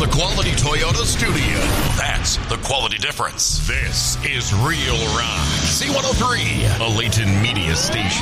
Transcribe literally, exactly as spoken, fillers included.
the Quality Toyota studio. That's the quality difference. This is Real Rock. C one oh three, a Layton Media Station.